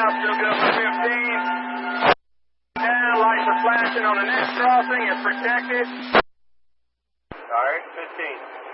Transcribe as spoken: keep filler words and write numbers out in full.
up, still good for fifteen. Down, lights are flashing on the next crossing, it's protected. Alright, fifteen.